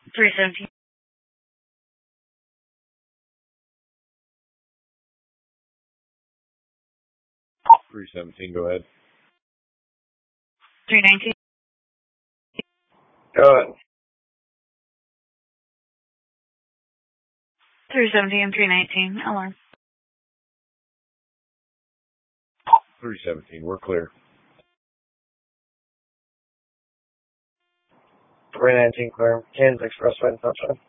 317. 317, go ahead. 319. Go ahead. 317, 319. Alarm. 317, we're clear. 319 clear. Kansas Expressway, touchdown.